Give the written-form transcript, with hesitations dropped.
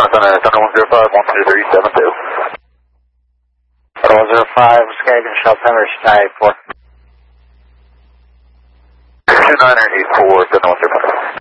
Thunder 105, 12372. Thunder 105, Skagit, South Thunder, Sky 4. 2984, Thunder 105.